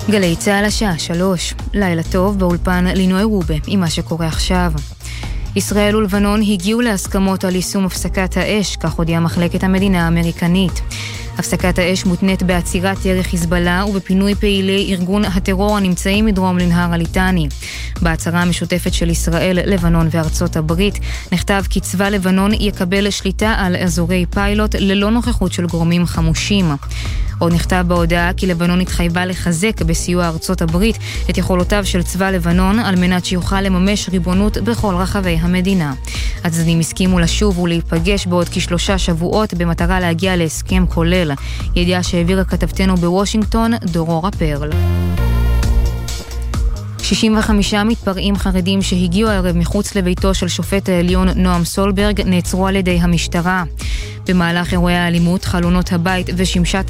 גלי צהל השעה 3, לילה טוב באולפן לינוי רובה עם מה שקורה עכשיו. ישראל ולבנון הגיעו להסכמות על יישום הפסקת האש, כך הודיעה מחלקת המדינה האמריקנית. הפסקת האש מותנית בעצירת ירי חיזבאללה ובפינוי פעילי ארגון הטרור הנמצאים מדרום לנהר הליטני. בהצהרה המשותפת של ישראל, לבנון וארצות הברית, נכתב כי צבא לבנון יקבל שליטה על אזורי פיילוט ללא נוכחות של גורמים חמושים. עוד נכתב בהודעה כי לבנון התחייבה לחזק בסיוע ארצות הברית את יכולותיו של צבא לבנון על מנת שיוכל לממש ריבונות בכל רחבי המדינה. הצדדים הסכימו לשוב ולהיפגש בעוד כ3 שבועות במטרה להגיע להסכם כולל. ידיעה שהעבירה כתבתנו בוושינגטון דורורה פרל. 65 מתפרעים חרדים שהגיעו הערב מחוץ לביתו של שופט העליון נועם סולברג נעצרו על ידי המשטרה. במהלך אירועי האלימות, חלונות הבית ושמשת